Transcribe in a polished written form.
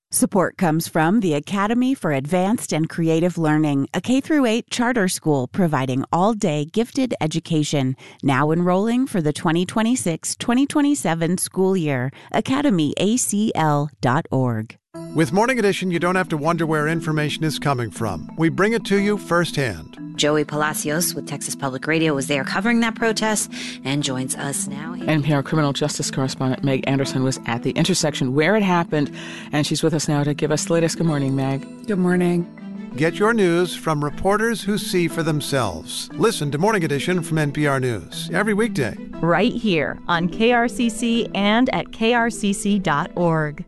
Support comes from the Academy for Advanced and Creative Learning, a K-8 charter school providing all-day gifted education. Now enrolling for the 2026-2027 school year. academyacl.org. With Morning Edition, you don't have to wonder where information is coming from. We bring it to you firsthand. Joey Palacios with Texas Public Radio was there covering that protest and joins us now. NPR criminal justice correspondent Meg Anderson was at the intersection where it happened, and she's with us now to give us the latest. Good morning, Meg. Good morning. Get your news from reporters who see for themselves. Listen to Morning Edition from NPR News every weekday. Right here on KRCC and at krcc.org.